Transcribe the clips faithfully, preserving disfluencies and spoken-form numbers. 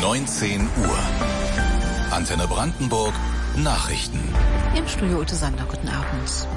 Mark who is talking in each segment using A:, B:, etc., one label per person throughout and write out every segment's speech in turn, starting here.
A: neunzehn Uhr. Antenne Brandenburg Nachrichten.
B: Im Studio Ute Sander, guten Abend.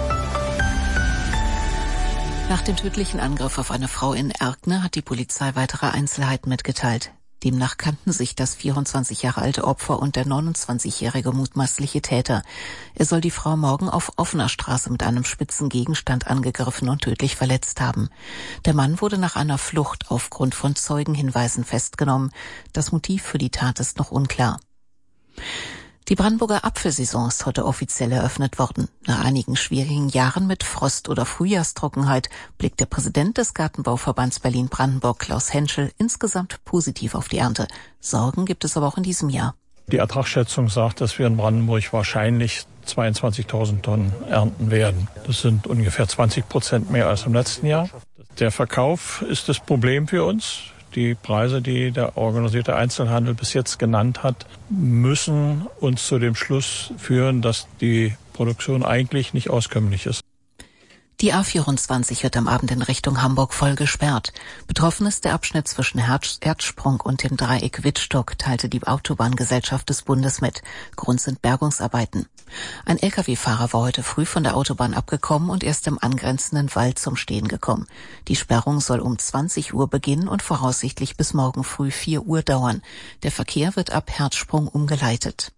B: Nach dem tödlichen Angriff auf eine Frau in Erkner hat die Polizei weitere Einzelheiten mitgeteilt. Demnach kannten sich das vierundzwanzig Jahre alte Opfer und der neunundzwanzigjährige mutmaßliche Täter. Er soll die Frau morgen auf offener Straße mit einem spitzen Gegenstand angegriffen und tödlich verletzt haben. Der Mann wurde nach einer Flucht aufgrund von Zeugenhinweisen festgenommen. Das Motiv für die Tat ist noch unklar. Die Brandenburger Apfelsaison ist heute offiziell eröffnet worden. Nach einigen schwierigen Jahren mit Frost- oder Frühjahrstrockenheit blickt der Präsident des Gartenbauverbands Berlin-Brandenburg, Klaus Henschel, insgesamt positiv auf die Ernte. Sorgen gibt es aber auch in diesem Jahr.
C: Die Ertragsschätzung sagt, dass wir in Brandenburg wahrscheinlich zweiundzwanzigtausend Tonnen ernten werden. Das sind ungefähr zwanzig Prozent mehr als im letzten Jahr. Der Verkauf ist das Problem für uns. Die Preise, die der organisierte Einzelhandel bis jetzt genannt hat, müssen uns zu dem Schluss führen, dass die Produktion eigentlich nicht auskömmlich ist.
B: Die A vierundzwanzig wird am Abend in Richtung Hamburg voll gesperrt. Betroffen ist der Abschnitt zwischen Erzsprung und dem Dreieck Wittstock, teilte die Autobahngesellschaft des Bundes mit. Grund sind Bergungsarbeiten. Ein L K W-Fahrer war heute früh von der Autobahn abgekommen und erst im angrenzenden Wald zum Stehen gekommen. Die Sperrung soll um zwanzig Uhr beginnen und voraussichtlich bis morgen früh vier Uhr dauern. Der Verkehr wird ab Herzsprung umgeleitet.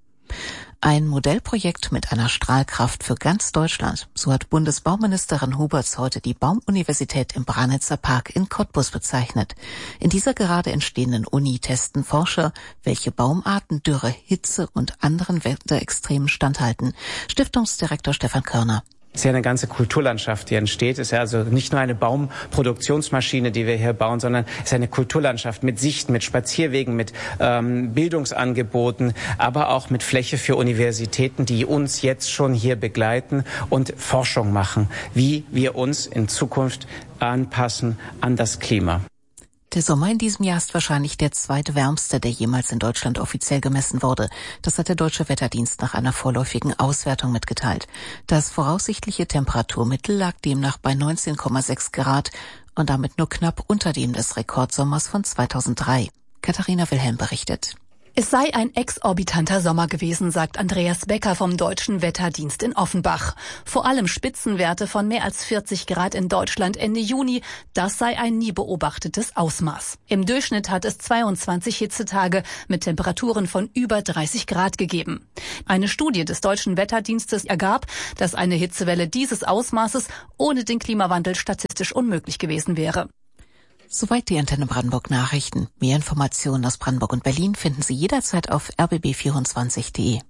B: Ein Modellprojekt mit einer Strahlkraft für ganz Deutschland. So hat Bundesbauministerin Huberts heute die Baumuniversität im Branitzer Park in Cottbus bezeichnet. In dieser gerade entstehenden Uni testen Forscher, welche Baumarten Dürre, Hitze und anderen Wetterextremen standhalten. Stiftungsdirektor Stefan Körner.
D: Es ist ja eine ganze Kulturlandschaft, die entsteht. Es ist ja also nicht nur eine Baumproduktionsmaschine, die wir hier bauen, sondern es ist eine Kulturlandschaft mit Sichten, mit Spazierwegen, mit ähm, Bildungsangeboten, aber auch mit Fläche für Universitäten, die uns jetzt schon hier begleiten und Forschung machen, wie wir uns in Zukunft anpassen an das Klima.
B: Der Sommer in diesem Jahr ist wahrscheinlich der zweitwärmste, der jemals in Deutschland offiziell gemessen wurde. Das hat der Deutsche Wetterdienst nach einer vorläufigen Auswertung mitgeteilt. Das voraussichtliche Temperaturmittel lag demnach bei neunzehn Komma sechs Grad und damit nur knapp unter dem des Rekordsommers von zweitausenddrei. Katharina Wilhelm berichtet.
E: Es sei ein exorbitanter Sommer gewesen, sagt Andreas Becker vom Deutschen Wetterdienst in Offenbach. Vor allem Spitzenwerte von mehr als vierzig Grad in Deutschland Ende Juni, das sei ein nie beobachtetes Ausmaß. Im Durchschnitt hat es zweiundzwanzig Hitzetage mit Temperaturen von über dreißig Grad gegeben. Eine Studie des Deutschen Wetterdienstes ergab, dass eine Hitzewelle dieses Ausmaßes ohne den Klimawandel statistisch unmöglich gewesen wäre.
B: Soweit die Antenne Brandenburg Nachrichten. Mehr Informationen aus Brandenburg und Berlin finden Sie jederzeit auf r b b vierundzwanzig punkt de.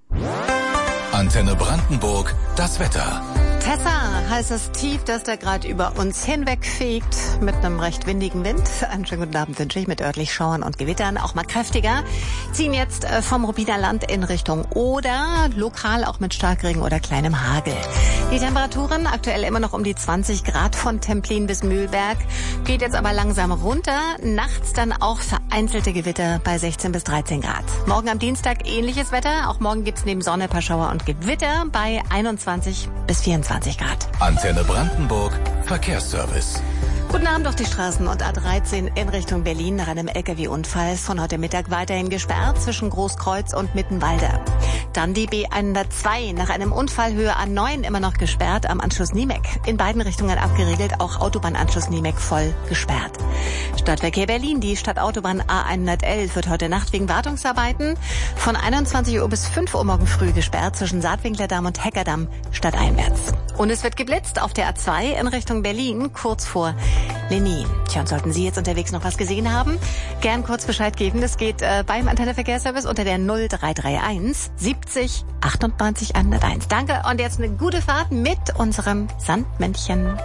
A: Antenne Brandenburg, das Wetter.
F: Tessa heißt das Tief, das da gerade über uns hinwegfegt mit einem recht windigen Wind. Einen schönen guten Abend wünsche ich mit örtlich Schauern und Gewittern, auch mal kräftiger. Ziehen jetzt vom Ruppiner Land in Richtung Oder, lokal auch mit Starkregen oder kleinem Hagel. Die Temperaturen aktuell immer noch um die zwanzig Grad von Templin bis Mühlberg, geht jetzt aber langsam runter. Nachts dann auch vereinzelte Gewitter bei sechzehn bis dreizehn Grad. Morgen am Dienstag ähnliches Wetter. Auch morgen gibt's neben Sonne ein paar Schauer und Gewitter bei einundzwanzig bis vierundzwanzig Grad.
A: Antenne Brandenburg, Verkehrsservice.
F: Guten Abend auf die Straßen und A dreizehn in Richtung Berlin nach einem L K W-Unfall von heute Mittag weiterhin gesperrt zwischen Großkreuz und Mittenwalde. Dann die B hundertzwei nach einem Unfall Höhe A neun immer noch gesperrt am Anschluss Niemek. In beiden Richtungen abgeriegelt, auch Autobahnanschluss Niemek voll gesperrt. Stadtverkehr Berlin, die Stadtautobahn A hundertelf wird heute Nacht wegen Wartungsarbeiten von einundzwanzig Uhr bis fünf Uhr morgen früh gesperrt zwischen Saatwinklerdamm und Heckerdamm stadteinwärts. Und es wird geblitzt auf der A zwei in Richtung Berlin, kurz vor Leni. Tja, und sollten Sie jetzt unterwegs noch was gesehen haben, gern kurz Bescheid geben. Das geht äh, beim Antenne Verkehrsservice unter der null drei drei eins siebzig achtundneunzig hunderteins. Danke und jetzt eine gute Fahrt mit unserem Sandmännchen.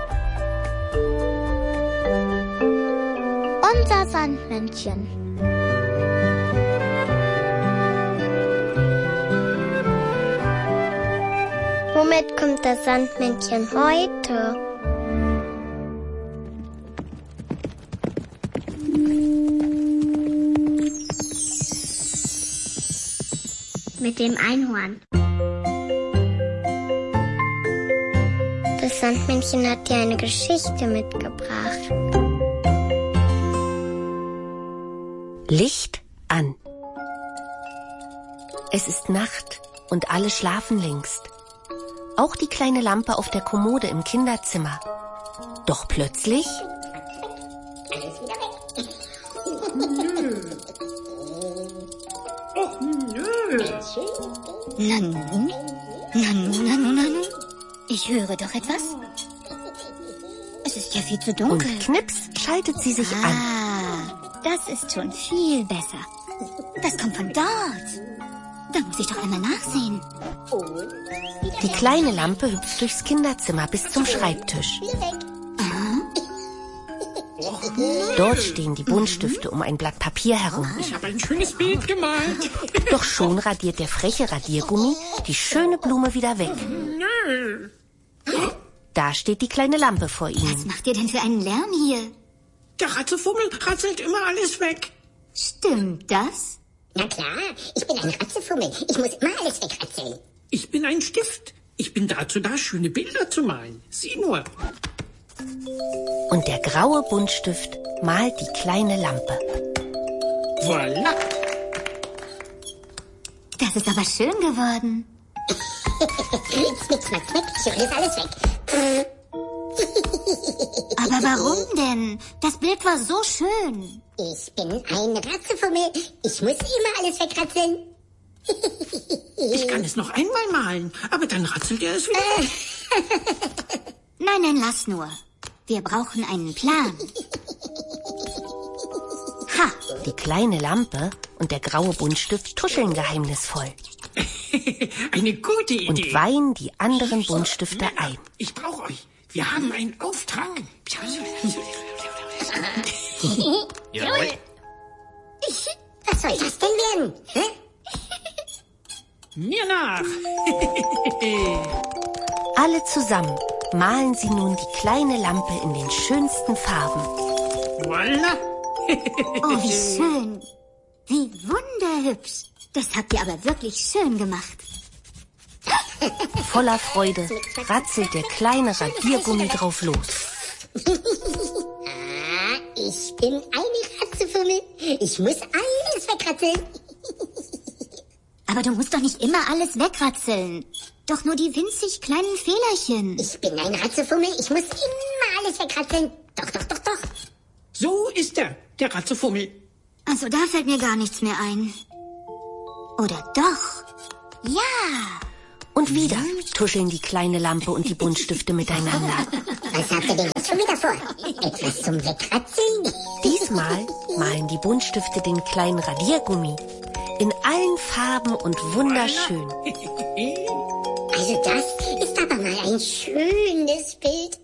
G: Unser Sandmännchen. Womit kommt das Sandmännchen heute? Mit dem Einhorn. Das Sandmännchen hat dir eine Geschichte mitgebracht.
H: Licht an. Es ist Nacht und alle schlafen längst. Auch die kleine Lampe auf der Kommode im Kinderzimmer. Doch plötzlich...
I: Alles wieder weg.
J: Och, nö.
I: Nanu, Nanu, Nanu, Nanu. Ich höre doch etwas. Es ist ja viel zu dunkel.
H: Und knips schaltet sie sich
I: ah,
H: an.
I: Das ist schon viel besser. Das kommt von dort. Da muss ich doch einmal nachsehen.
H: Die kleine Lampe hüpft durchs Kinderzimmer bis zum Schreibtisch. Dort stehen die Buntstifte um ein Blatt Papier herum.
J: Ich habe ein schönes Bild gemalt.
H: Doch schon radiert der freche Radiergummi die schöne Blume wieder weg.
J: Nö.
H: Da steht die kleine Lampe vor
I: Was
H: ihnen.
I: macht ihr denn für einen Lärm hier?
J: Der Ratzefummel ratzelt immer alles weg.
I: Stimmt das?
K: Na klar, ich bin ein Ratzefummel. Ich muss immer alles wegratzeln.
J: Ich bin ein Stift. Ich bin dazu da, schöne Bilder zu malen. Sieh nur.
H: Und der graue Buntstift malt die kleine Lampe.
J: Voilà.
I: Das ist aber schön geworden.
K: Snick, snack, snack, ich rühre alles weg.
I: Aber warum denn? Das Bild war so schön.
K: Ich bin ein Ratzefummel. Ich muss immer alles wegratzeln.
J: Ich kann es noch einmal malen, aber dann ratzelt er es wieder weg.
I: Nein, nein, lass nur. Wir brauchen einen Plan. Ha!
H: Die kleine Lampe und der graue Buntstift tuscheln geheimnisvoll
J: Eine gute Idee.
H: und weihen die anderen Buntstifte ein.
J: Ich brauche euch. Wir haben einen Auftrag.
K: Jawohl. Was soll das denn werden? Hä?
J: Mir nach.
H: Alle zusammen malen sie nun die kleine Lampe in den schönsten Farben.
J: Voilà.
I: Oh, wie schön. Wie wunderhübsch. Das habt ihr aber wirklich schön gemacht.
H: Voller Freude ratzelt der kleine Radiergummi drauf los.
K: Ah, ich bin eine Ratzefummel. Ich muss alles wegratzeln.
I: Aber du musst doch nicht immer alles wegratzeln. Doch nur die winzig kleinen Fehlerchen.
K: Ich bin ein Ratzefummel. Ich muss immer alles wegratzeln. Doch, doch, doch, doch.
J: So ist er, der Ratzefummel.
I: Also da fällt mir gar nichts mehr ein. Oder doch? Ja.
H: Und wieder tuscheln die kleine Lampe und die Buntstifte miteinander.
K: Was habt ihr denn jetzt schon wieder vor? Etwas zum Wegratzeln?
H: Diesmal malen die Buntstifte den kleinen Radiergummi in allen Farben und wunderschön.
K: Also das ist aber mal ein schönes Bild.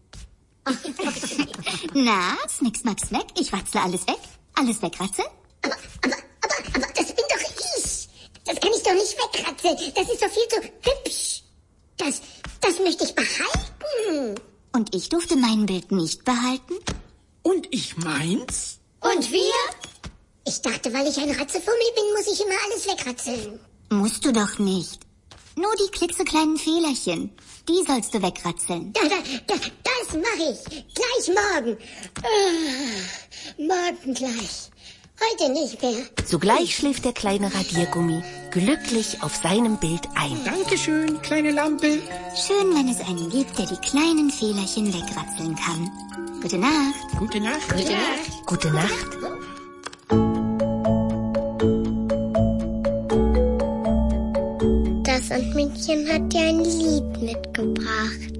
I: Na, Snick, Snack, Snack, ich ratzle alles weg. Alles wegratzeln?
K: Aber, aber, aber, aber das bin doch ich. Das kann ich doch nicht wegratzeln. Das ist doch viel zu hübsch. Das, das möchte ich behalten.
I: Und ich durfte mein Bild nicht behalten?
J: Und ich meins?
K: Und wir? Ich dachte, weil ich ein Ratzefummel bin, muss ich immer alles wegratzeln.
I: Musst du doch nicht. Nur die klitzekleinen Fehlerchen. Die sollst du wegratzeln.
K: Da, da, da, das mache ich. Gleich morgen. Ah, morgen gleich. Heute nicht mehr.
H: Sogleich schläft der kleine Radiergummi glücklich auf seinem Bild ein.
J: Dankeschön, kleine Lampe.
I: Schön, wenn es einen gibt, der die kleinen Fehlerchen wegratzeln kann. Gute Nacht.
J: Gute Nacht.
K: Gute Nacht.
H: Gute Nacht.
G: Das Sandmännchen hat dir ein Lied mitgebracht.